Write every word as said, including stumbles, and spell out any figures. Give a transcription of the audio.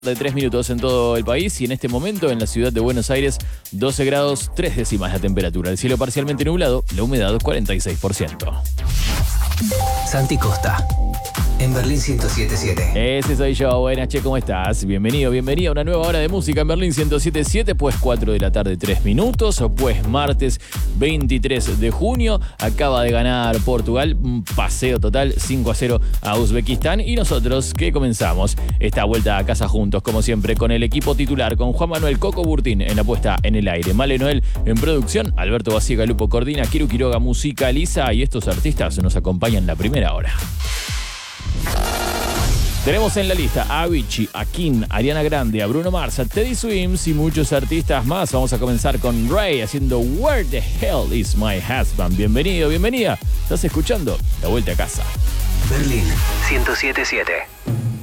De tres minutos en todo el país y en este momento en la ciudad de Buenos Aires doce grados tres décimas la temperatura, el cielo parcialmente nublado, la humedad cuarenta y seis por ciento. Santi Costa, en Berlín ciento siete punto siete. Ese soy yo, buenas, che, ¿cómo estás? Bienvenido, bienvenida a una nueva hora de música en Berlín ciento siete punto siete, pues cuatro de la tarde, tres minutos, pues martes veintitrés de junio, acaba de ganar Portugal, un paseo total, cinco a cero a Uzbekistán, y nosotros que comenzamos esta vuelta a casa juntos, como siempre, con el equipo titular, con Juan Manuel Coco Burtín en la puesta en el aire, Male Noel en producción, Alberto Basiega Lupo coordina, Kiru Quiroga musicaliza, y estos artistas nos acompañan en la primera hora. Tenemos en la lista a Avicii, a King, a Ariana Grande, a Bruno Mars, a Teddy Swims y muchos artistas más. Vamos a comenzar con Ray haciendo Where the Hell is My Husband. Bienvenido, bienvenida. ¿Estás escuchando? La vuelta a casa. Berlín ciento siete punto siete.